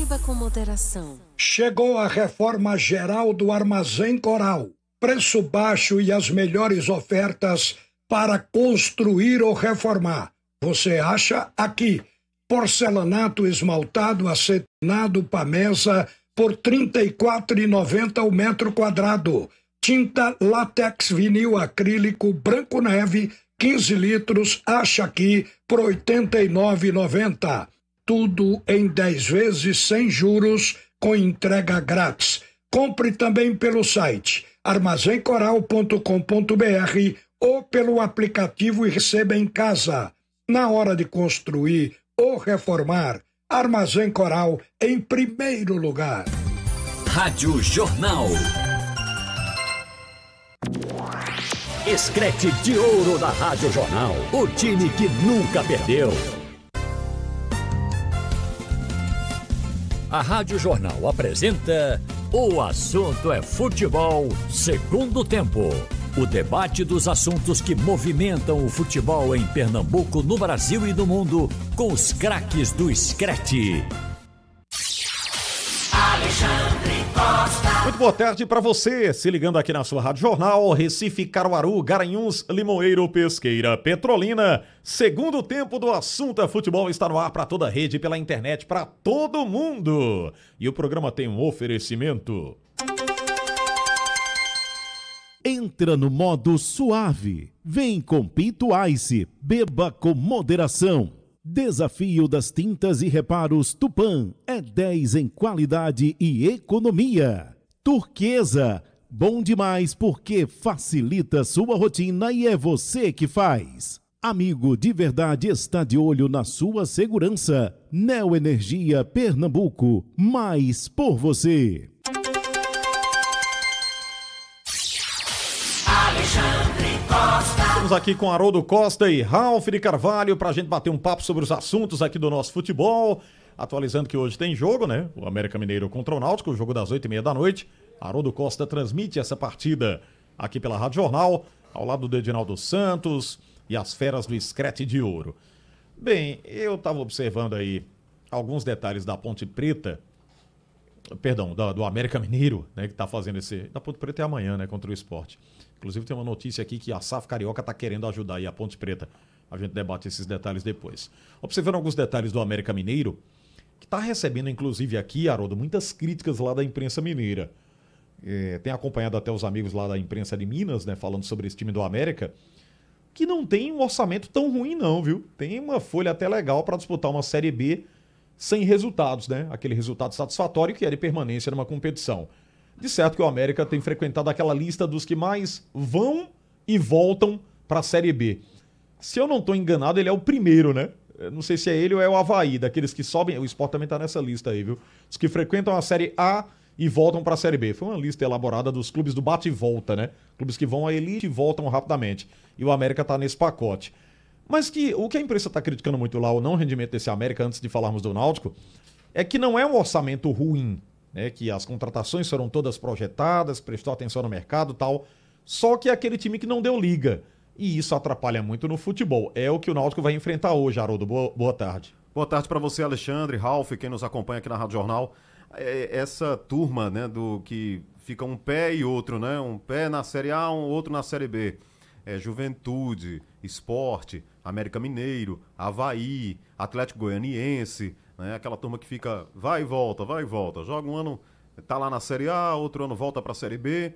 Beba com moderação. Chegou a reforma geral do Armazém Coral. Preço baixo e as melhores ofertas para construir ou reformar. Você acha aqui. Porcelanato esmaltado acetinado Pamesa por R$ 34,90 o metro quadrado. Tinta látex vinil acrílico Branco Neve, 15 litros, acha aqui por R$ 89,90. Tudo em 10 vezes sem juros, com entrega grátis. Compre também pelo site armazencoral.com.br ou pelo aplicativo e receba em casa. Na hora de construir ou reformar, Armazém Coral em primeiro lugar. Rádio Jornal. Escrete de ouro da Rádio Jornal. O time que nunca perdeu. A Rádio Jornal apresenta O Assunto é Futebol, segundo tempo. O debate dos assuntos que movimentam o futebol em Pernambuco, no Brasil e no mundo, com os craques do Screte. Alexandre Costa. Muito boa tarde para você, se ligando aqui na sua Rádio Jornal, Recife, Caruaru, Garanhuns, Limoeiro, Pesqueira, Petrolina. Segundo tempo do Assunto é Futebol está no ar para toda a rede, pela internet, para todo mundo. E o programa tem um oferecimento. Entra no modo suave. Vem com Pinto Ice. Beba com moderação. Desafio das tintas e reparos Tupã. É 10 em qualidade e economia. Turquesa. Bom demais porque facilita sua rotina e é você que faz. Amigo de verdade está de olho na sua segurança. Neoenergia Pernambuco. Mais por você. Alexandre Costa. Estamos aqui com Haroldo Costa e Ralf de Carvalho para a gente bater um papo sobre os assuntos aqui do nosso futebol. Atualizando que hoje tem jogo, né? O América Mineiro contra o Náutico, o jogo das 8h30 da noite. Haroldo Costa transmite essa partida aqui pela Rádio Jornal, ao lado do Edinaldo Santos e as feras do Screte de Ouro. Bem, eu estava observando aí alguns detalhes da Ponte Preta, perdão, do América Mineiro, né? Que está fazendo esse... Da Ponte Preta é amanhã, né? Contra o Sport. Inclusive tem uma notícia aqui que a SAF Carioca está querendo ajudar aí a Ponte Preta. A gente debate esses detalhes depois. Observando alguns detalhes do América Mineiro, que está recebendo inclusive aqui, Haroldo, muitas críticas lá da imprensa mineira. Tem acompanhado até os amigos lá da imprensa de Minas, né? Falando sobre esse time do América, que não tem um orçamento tão ruim não, viu? Tem uma folha até legal para disputar uma Série B sem resultados, né? Aquele resultado satisfatório que é de permanência numa competição. De certo que o América tem frequentado aquela lista dos que mais vão e voltam para a Série B. Se eu não estou enganado, ele é o primeiro, né? Eu não sei se é ele ou é o Avaí, daqueles que sobem. O Sport também está nessa lista aí, viu? Os que frequentam a Série A e voltam para a Série B. Foi uma lista elaborada dos clubes do bate e volta, né? Clubes que vão à elite e voltam rapidamente. E o América está nesse pacote. Mas o que a imprensa está criticando muito lá, o não rendimento desse América, antes de falarmos do Náutico, é que não é um orçamento ruim, né, que as contratações foram todas projetadas, prestou atenção no mercado e tal, só que é aquele time que não deu liga, e isso atrapalha muito no futebol. É o que o Náutico vai enfrentar hoje, Haroldo. Boa tarde. Boa tarde para você, Alexandre, Ralf, quem nos acompanha aqui na Rádio Jornal. Essa turma, né, do que fica um pé e outro, né, um pé na Série A, um outro na Série B. Juventude, Sport, América Mineiro, Avaí, Atlético Goianiense, né? Aquela turma que fica vai e volta, joga um ano, tá lá na Série A, outro ano volta para a Série B,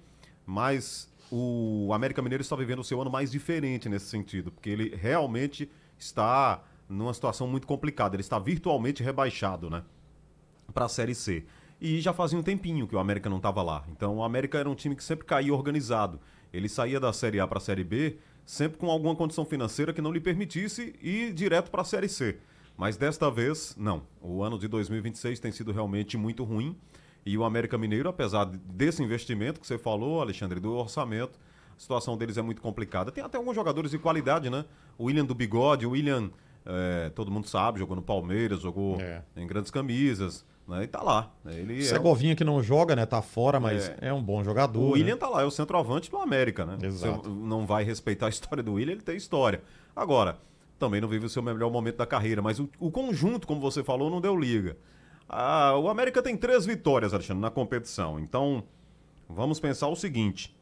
mas o América Mineiro está vivendo o seu ano mais diferente nesse sentido, porque ele realmente está numa situação muito complicada, ele está virtualmente rebaixado, né, para a Série C. E já fazia um tempinho que o América não estava lá, então o América era um time que sempre caía organizado, ele saía da Série A para a Série B sempre com alguma condição financeira que não lhe permitisse ir direto para a Série C. Mas desta vez, não. O ano de 2026 tem sido realmente muito ruim. E o América Mineiro, apesar desse investimento que você falou, Alexandre, do orçamento, a situação deles é muito complicada. Tem até alguns jogadores de qualidade, né? O William do Bigode, o William, todo mundo sabe, jogou no Palmeiras, jogou em grandes camisas, né? E tá lá. Ele Segovinha que não joga, né? Tá fora, mas é um bom jogador. O William, né? tá lá, é o centroavante do América, né? Exato. Você não vai respeitar a história do William, ele tem história. Agora, também não vive o seu melhor momento da carreira, mas o conjunto, como você falou, não deu liga. O América tem 3 vitórias, Alexandre, na competição. Então, vamos pensar o seguinte.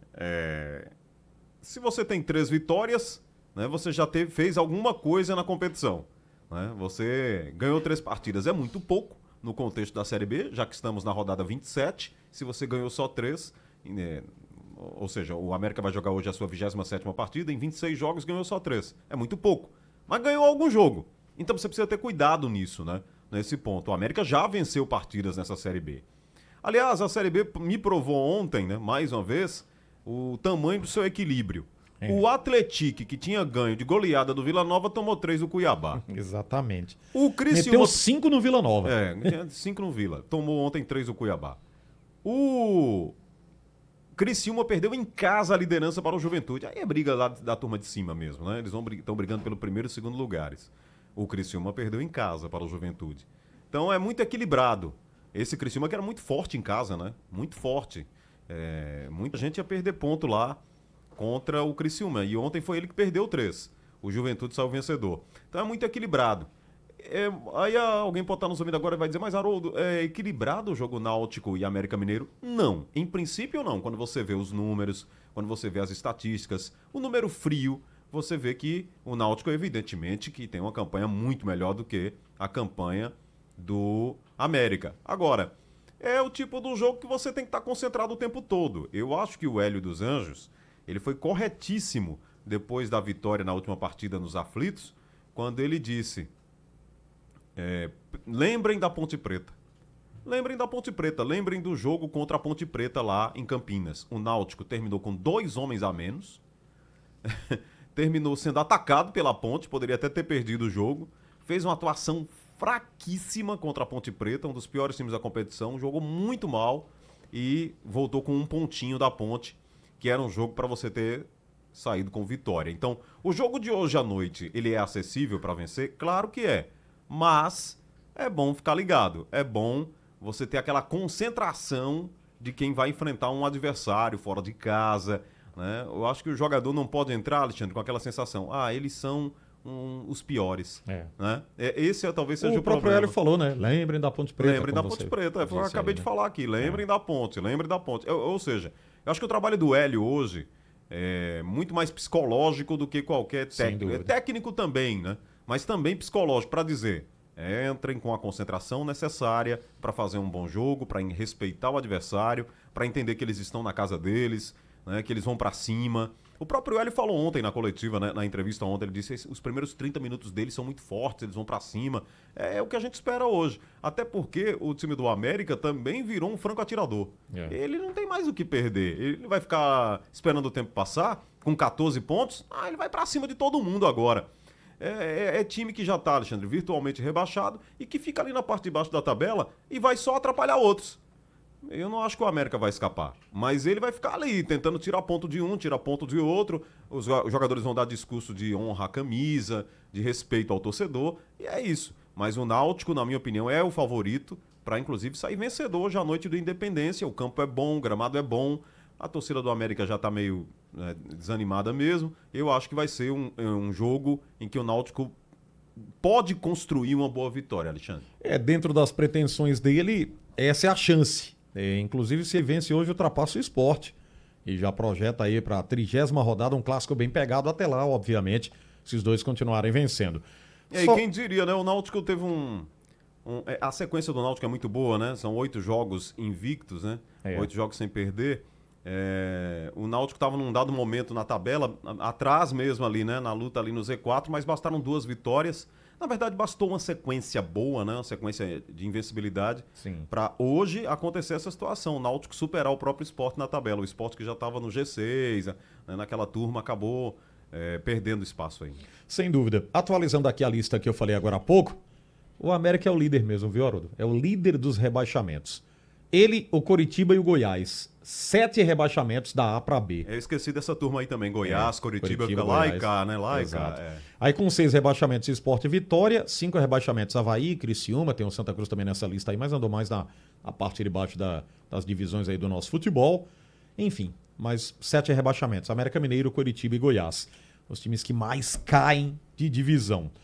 Se você tem 3 vitórias, né, você já fez alguma coisa na competição. Né? Você ganhou 3 partidas. É muito pouco no contexto da Série B, já que estamos na rodada 27. Se você ganhou só 3, ou seja, o América vai jogar hoje a sua 27ª partida, em 26 jogos ganhou só 3. É muito pouco. Mas ganhou algum jogo. Então você precisa ter cuidado nisso, né? Nesse ponto. O América já venceu partidas nessa Série B. Aliás, a Série B me provou ontem, né, mais uma vez, o tamanho do seu equilíbrio. O Atlético, que tinha ganho de goleada do Vila Nova, tomou 3 do Cuiabá. Exatamente. O Criciúma... Meteu 5 no Vila Nova. 5 no Vila. Tomou ontem 3 do Cuiabá. O Criciúma perdeu em casa a liderança para o Juventude. Aí é briga lá da turma de cima mesmo, né? Eles estão brigando pelo primeiro e segundo lugares. O Criciúma perdeu em casa para o Juventude. Então é muito equilibrado. Esse Criciúma que era muito forte em casa, né? Muito forte. Muita gente ia perder ponto lá contra o Criciúma. E ontem foi ele que perdeu 3. O Juventude saiu vencedor. Então é muito equilibrado. Aí alguém pode estar nos ouvindo agora e vai dizer, mas Haroldo, é equilibrado o jogo Náutico e América Mineiro? Não. Em princípio não. Quando você vê os números, quando você vê as estatísticas, o número frio, você vê que o Náutico, evidentemente, que tem uma campanha muito melhor do que a campanha do América. Agora, é o tipo do jogo que você tem que estar concentrado o tempo todo. Eu acho que o Hélio dos Anjos, ele foi corretíssimo depois da vitória na última partida nos Aflitos, quando ele disse, lembrem da Ponte Preta. Lembrem da Ponte Preta, lembrem do jogo contra a Ponte Preta lá em Campinas. O Náutico terminou com 2 homens a menos, terminou sendo atacado pela Ponte, poderia até ter perdido o jogo, fez uma atuação fraquíssima contra a Ponte Preta, um dos piores times da competição, jogou muito mal e voltou com 1 pontinho da Ponte, que era um jogo para você ter saído com vitória. Então, o jogo de hoje à noite, ele é acessível para vencer? Claro que é, mas é bom ficar ligado, é bom você ter aquela concentração de quem vai enfrentar um adversário fora de casa, né? Eu acho que o jogador não pode entrar, Alexandre, com aquela sensação, eles são os piores. Né? Esse talvez seja o próprio Hélio falou, né? Lembrem da Ponte Preta. Lembrem da Ponte Preta. Eu acabei de falar aqui. Lembrem da Ponte, lembrem da Ponte. Ou seja, eu acho que o trabalho do Hélio hoje é muito mais psicológico do que qualquer técnico. É técnico também, né? Mas também psicológico, para dizer, entrem com a concentração necessária para fazer um bom jogo, para respeitar o adversário, para entender que eles estão na casa deles, né, que eles vão para cima. O próprio Hélio falou ontem na coletiva, né, na entrevista ontem, ele disse que os primeiros 30 minutos deles são muito fortes, eles vão para cima. É o que a gente espera hoje. Até porque o time do América também virou um franco atirador. Ele não tem mais o que perder. Ele vai ficar esperando o tempo passar com 14 pontos. Ele vai para cima de todo mundo agora. É time que já tá, Alexandre, virtualmente rebaixado e que fica ali na parte de baixo da tabela e vai só atrapalhar outros. Eu não acho que o América vai escapar, mas ele vai ficar ali tentando tirar ponto de um, tirar ponto de outro. Os jogadores vão dar discurso de honra à camisa, de respeito ao torcedor, e é isso. Mas o Náutico, na minha opinião, é o favorito para, inclusive, sair vencedor hoje à noite do Independência. O campo é bom, o gramado é bom, a torcida do América já está meio desanimada mesmo. Eu acho que vai ser um jogo em que o Náutico pode construir uma boa vitória, Alexandre. Dentro das pretensões dele, essa é a chance. Inclusive, se ele vence hoje, ultrapassa o Sport. E já projeta aí para a 30ª rodada um clássico bem pegado até lá, obviamente, se os dois continuarem vencendo. E quem diria, né? O Náutico teve a sequência do Náutico é muito boa, né? São 8 jogos invictos, né? 8 jogos sem perder. O Náutico estava num dado momento na tabela, atrás mesmo ali, né? Na luta ali no Z4, mas bastaram 2 vitórias. Na verdade, bastou uma sequência boa, né? Uma sequência de invencibilidade para hoje acontecer essa situação. O Náutico superar o próprio Sport na tabela. O Sport que já estava no G6, né? Naquela turma, acabou perdendo espaço aí. Sem dúvida. Atualizando aqui a lista que eu falei agora há pouco, o América é o líder mesmo, viu, Haroldo? É o líder dos rebaixamentos. Ele, o Coritiba e o Goiás. 7 rebaixamentos da A para B. Eu esqueci dessa turma aí também. Goiás, Coritiba fica lá e cá, né? Lá e cá. Aí com 6 rebaixamentos, Sport e Vitória. 5 rebaixamentos, Avaí, Criciúma. Tem o Santa Cruz também nessa lista aí, mas andou mais na parte de baixo das divisões aí do nosso futebol. Enfim, mais 7 rebaixamentos. América Mineiro, Coritiba e Goiás. Os times que mais caem de divisão.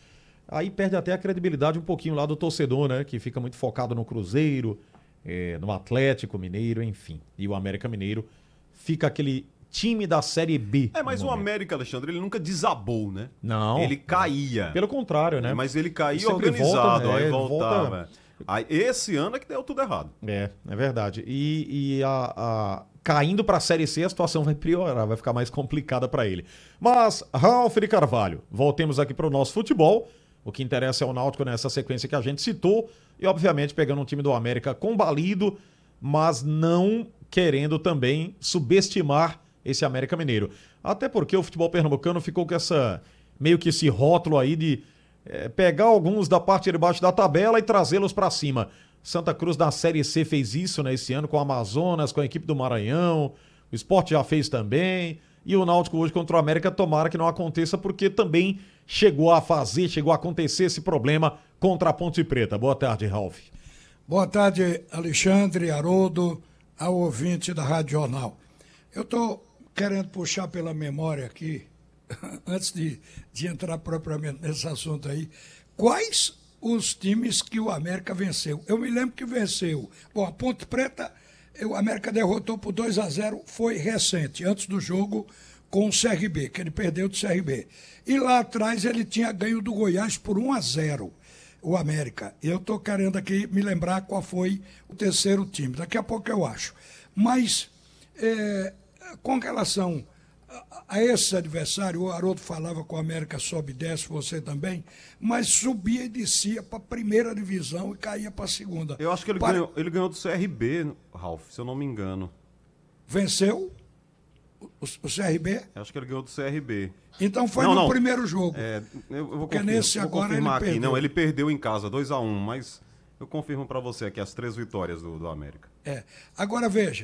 aí perde até a credibilidade um pouquinho lá do torcedor, né? Que fica muito focado no Cruzeiro, no Atlético Mineiro, enfim. E o América Mineiro fica aquele time da Série B. Mas o América, Alexandre, ele nunca desabou, né? Não. Ele caía. Pelo contrário, né? Mas ele caía sempre organizado, volta, aí voltava. Aí, esse ano é que deu tudo errado. É verdade. E caindo para a Série C, a situação vai piorar, vai ficar mais complicada para ele. Mas, Ralf de Carvalho, voltemos aqui para o nosso futebol. O que interessa é o Náutico nessa sequência que a gente citou. E, obviamente, pegando um time do América combalido, mas não querendo também subestimar esse América Mineiro. Até porque o futebol pernambucano ficou com meio que esse rótulo aí de pegar alguns da parte de baixo da tabela e trazê-los para cima. Santa Cruz da Série C fez isso, né, esse ano com o Amazonas, com a equipe do Maranhão. O Sport já fez também. E o Náutico hoje contra o América, tomara que não aconteça, porque também chegou a acontecer esse problema contra a Ponte Preta. Boa tarde, Ralf. Boa tarde, Alexandre, Haroldo, ao ouvinte da Rádio Jornal. Eu estou querendo puxar pela memória aqui, antes de entrar propriamente nesse assunto aí, quais os times que o América venceu. Eu me lembro que venceu. Bom, a Ponte Preta, o América derrotou por 2-0, foi recente, antes do jogo com o CRB, que ele perdeu do CRB. E lá atrás ele tinha ganho do Goiás por 1-0, o América. Eu estou querendo aqui me lembrar qual foi o terceiro time. Daqui a pouco eu acho. Mas, com relação a esse adversário, o Haroldo falava que o América sobe e desce, você também, mas subia e descia para a primeira divisão e caía para a segunda. Eu acho que ele ganhou do CRB, Ralf, se eu não me engano. Venceu o CRB? Eu acho que ele ganhou do CRB. Então foi no primeiro jogo. Eu vou porque nesse agora ele aqui. perdeu. Não, ele perdeu em casa, 2-1, mas eu confirmo para você aqui as 3 vitórias do América. Agora veja,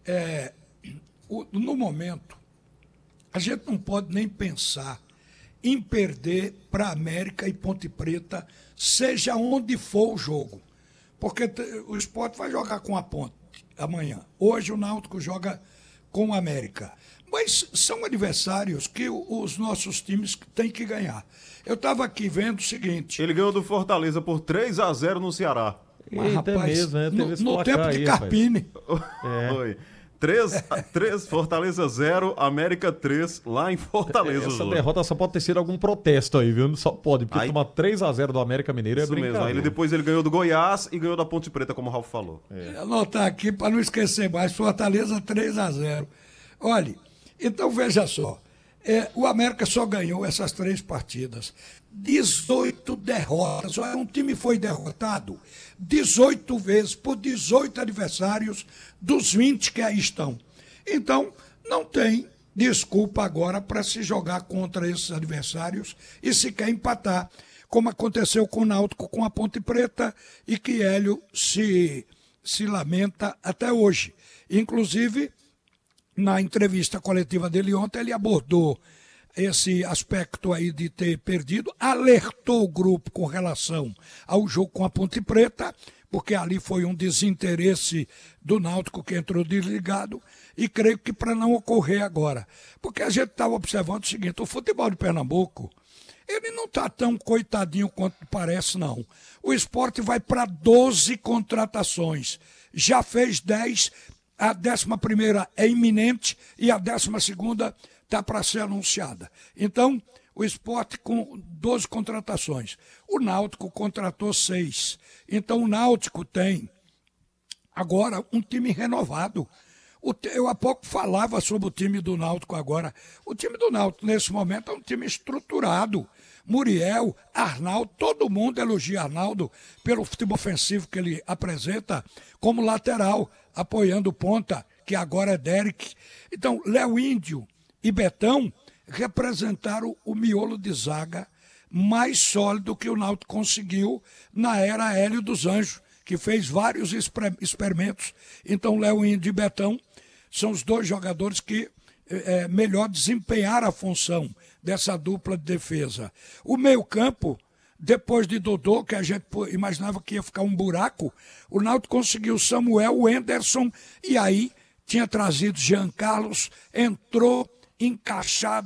no momento, a gente não pode nem pensar em perder para América e Ponte Preta, seja onde for o jogo. Porque o Sport vai jogar com a Ponte amanhã. Hoje o Náutico joga com o América. Mas são adversários que os nossos times têm que ganhar. Eu estava aqui vendo o seguinte... Ele ganhou do Fortaleza por 3-0 no Ceará. Mas, rapaz, mesmo, né? no tempo de Carpini. Foi. 3, Fortaleza 0, América 3, lá em Fortaleza. Essa derrota só pode ter sido algum protesto aí, viu? Só pode, porque tomar 3-0 do América Mineiro é brincadeira. Mesmo. Depois ele ganhou do Goiás e ganhou da Ponte Preta, como o Ralf falou. Anotar aqui para não esquecer mais, Fortaleza 3-0. Olha, então veja só, o América só ganhou essas 3 partidas. 18 derrotas. Um time foi derrotado 18 vezes por 18 adversários dos 20 que aí estão. Então, não tem desculpa agora para se jogar contra esses adversários e se quer empatar, como aconteceu com o Náutico, com a Ponte Preta, e que Hélio se lamenta até hoje. Inclusive, na entrevista coletiva dele ontem, ele abordou esse aspecto aí de ter perdido, alertou o grupo com relação ao jogo com a Ponte Preta, porque ali foi um desinteresse do Náutico que entrou desligado, e creio que para não ocorrer agora. Porque a gente estava observando o seguinte, o futebol de Pernambuco, ele não está tão coitadinho quanto parece, não. O Sport vai para 12 contratações, já fez 10, a 11ª é iminente e a 12ª está para ser anunciada. Então, o Sport com 12 contratações. O Náutico contratou 6. Então, o Náutico tem agora um time renovado. Eu há pouco falava sobre o time do Náutico agora. O time do Náutico, nesse momento, é um time estruturado. Muriel, Arnaldo, todo mundo elogia Arnaldo pelo futebol ofensivo que ele apresenta como lateral, apoiando o ponta, que agora é Derek. Então, Léo Índio e Betão representaram o miolo de zaga mais sólido que o Náutico conseguiu na era Hélio dos Anjos, que fez vários experimentos. Então, Léo Índio e Betão são os 2 jogadores que melhor desempenharam a função dessa dupla de defesa. O meio-campo, depois de Dodô, que a gente imaginava que ia ficar um buraco, o Náutico conseguiu Samuel, o Henderson, e aí tinha trazido Jean Carlos, entrou encaixado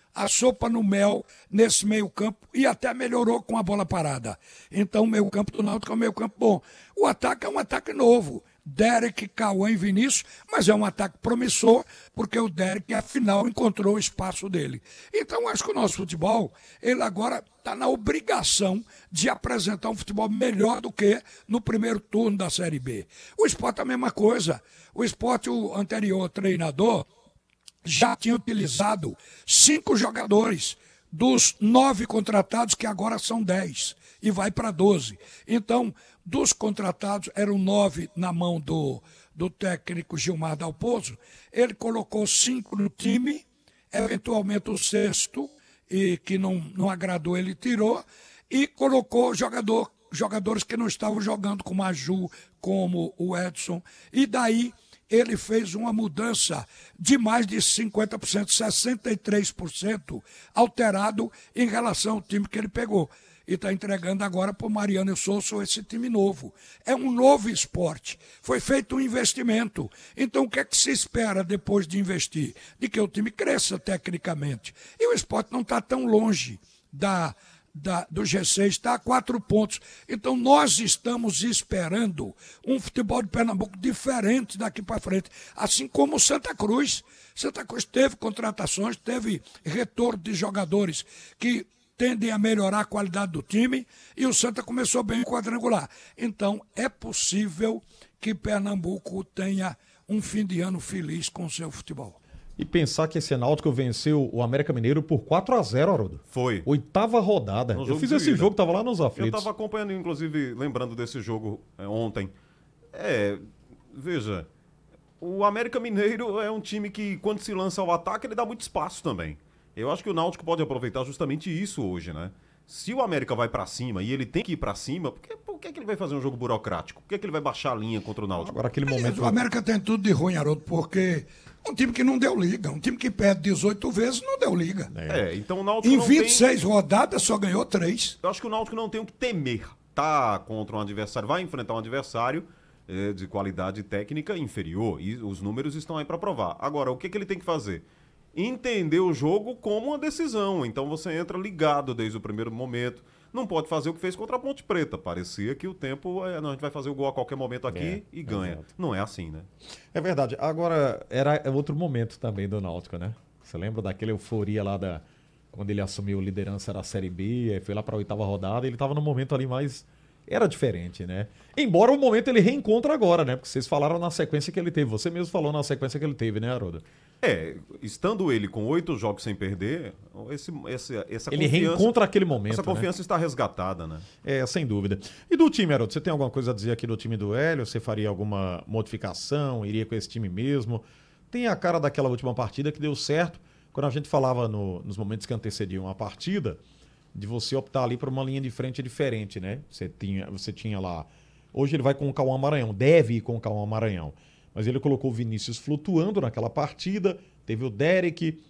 a sopa no mel nesse meio-campo e até melhorou com a bola parada. Então, o meio-campo do Náutico é um meio-campo bom. O ataque é um ataque novo. Derek, Cauã e Vinícius, mas é um ataque promissor, porque o Derek, afinal, encontrou o espaço dele. Então, acho que o nosso futebol, ele agora está na obrigação de apresentar um futebol melhor do que no primeiro turno da Série B. O Sport é a mesma coisa. O Sport, o anterior treinador, já tinha utilizado 5 jogadores dos 9 contratados, que agora são 10, e vai para 12. Então, dos contratados, eram 9 na mão do técnico Gilmar Dalpozo, ele colocou 5 no time, eventualmente o 6º, e que não agradou, ele tirou, e colocou jogadores que não estavam jogando, como a Ju, como o Edson, e daí ele fez uma mudança de mais de 50%, 63% alterado em relação ao time que ele pegou. E está entregando agora para o Mariano Souza esse time novo. É um novo esporte. Foi feito um investimento. Então, o que é que se espera depois de investir? De que o time cresça tecnicamente. E o Sport não está tão longe do G6, está a 4 pontos. Então, nós estamos esperando um futebol de Pernambuco diferente daqui para frente. Assim como o Santa Cruz. Santa Cruz teve contratações, teve retorno de jogadores que tendem a melhorar a qualidade do time, e o Santa começou bem quadrangular. Então, é possível que Pernambuco tenha um fim de ano feliz com o seu futebol. E pensar que esse Náutico venceu o América Mineiro por 4-0, Haroldo. Foi. 8ª rodada. Eu fiz esse jogo, tava lá nos aflitos. Eu tava acompanhando, inclusive, lembrando desse jogo ontem. Veja, o América Mineiro é um time que, quando se lança ao ataque, ele dá muito espaço também. Eu acho que o Náutico pode aproveitar justamente isso hoje, né? Se o América vai pra cima e ele tem que ir pra cima, por que ele vai fazer um jogo burocrático? Por que ele vai baixar a linha contra o Náutico? Agora, aquele momento... O América tem tudo de ruim, Haroldo, porque um time que não deu liga, um time que perde 18 vezes não deu liga. Então o Náutico em não 26 rodadas só ganhou 3. Eu acho que o Náutico não tem o que temer. Tá contra um adversário, vai enfrentar um adversário de qualidade técnica inferior, e os números estão aí pra provar. Agora, o que ele tem que fazer? Entender o jogo como uma decisão. Então você entra ligado desde o primeiro momento. Não pode fazer o que fez contra a Ponte Preta. Parecia que o tempo... Não, a gente vai fazer o gol a qualquer momento aqui e ganha. Exato. Não é assim, né? É verdade. Agora, era outro momento também do Náutico, né? Você lembra daquela euforia lá quando ele assumiu liderança da Série B, foi lá para a 8ª rodada, ele estava no momento ali mais... Era diferente, né? Embora o momento ele reencontra agora, né? Porque vocês falaram na sequência que ele teve. Você mesmo falou na sequência que ele teve, né, Haroldo? Estando ele com 8 jogos sem perder, essa ele reencontra aquele momento. Essa confiança está resgatada, né? Sem dúvida. E do time, Haroldo, você tem alguma coisa a dizer aqui do time do Hélio? Você faria alguma modificação? Iria com esse time mesmo? Tem a cara daquela última partida que deu certo. Quando a gente falava nos momentos que antecediam a partida, de você optar ali por uma linha de frente diferente, né? Você tinha lá... Hoje ele vai com o Cauã Maranhão, deve ir com o Cauã Maranhão. Mas ele colocou o Vinícius flutuando naquela partida, teve o Derek,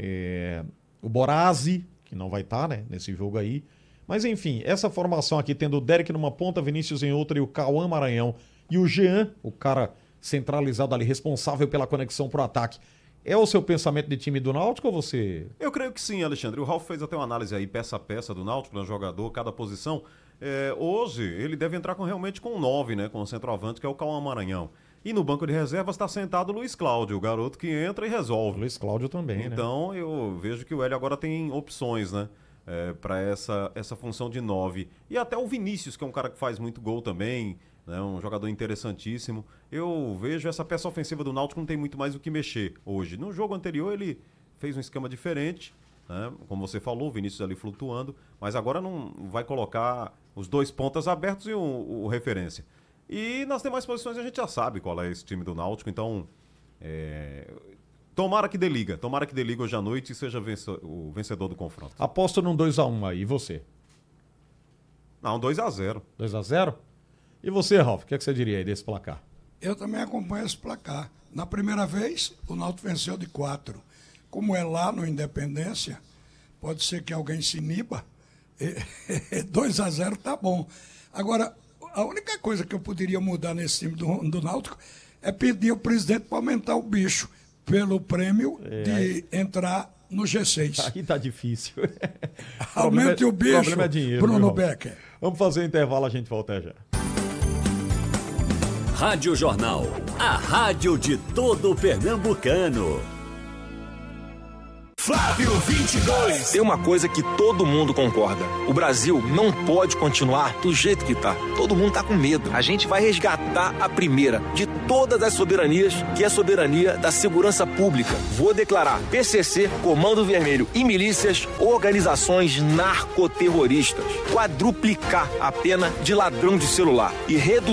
o Borazzi, que não vai estar, né, nesse jogo aí. Mas enfim, essa formação aqui, tendo o Derek numa ponta, Vinícius em outra e o Cauã Maranhão e o Jean, o cara centralizado ali, responsável pela conexão pro ataque. É o seu pensamento de time do Náutico ou você... Eu creio que sim, Alexandre. O Ralf fez até uma análise aí, peça a peça do Náutico, né, jogador, cada posição. Hoje, ele deve entrar realmente com 9, né, com o centroavante, que é o Cauã Maranhão. E no banco de reservas está sentado o Luiz Cláudio, o garoto que entra e resolve. Luiz Cláudio também, né? Então, eu vejo que o Hélio agora tem opções, né, para essa função de 9. E até o Vinícius, que é um cara que faz muito gol também, né, um jogador interessantíssimo. Eu vejo essa peça ofensiva do Náutico não tem muito mais o que mexer hoje. No jogo anterior ele fez um esquema diferente, né, como você falou, o Vinícius ali flutuando, mas agora não vai colocar os 2 pontas abertos e o referência. E nas demais posições a gente já sabe qual é esse time do Náutico, então tomara que dê liga hoje à noite e seja o vencedor do confronto. Aposto num 2-1 aí, e você? Não, 2-0. 2-0? E você, Ralf, o que você diria aí desse placar? Eu também acompanho esse placar. Na primeira vez, o Náutico venceu de 4. Como é lá no Independência, pode ser que alguém se iniba. 2-0 tá bom. Agora, a única coisa que eu poderia mudar nesse time do Náutico é pedir ao presidente para aumentar o bicho. pelo prêmio de entrar no G6. Aí tá difícil. Aumente o bicho, problema é dinheiro, Bruno Becker. Vamos fazer um intervalo, a gente volta já. Rádio Jornal, a rádio de todo o pernambucano. Flávio 22. Tem uma coisa que todo mundo concorda. O Brasil não pode continuar do jeito que tá. Todo mundo tá com medo. A gente vai resgatar a primeira de todas as soberanias, que é a soberania da segurança pública. Vou declarar PCC, Comando Vermelho e milícias, organizações narcoterroristas. Quadruplicar a pena de ladrão de celular e reduzir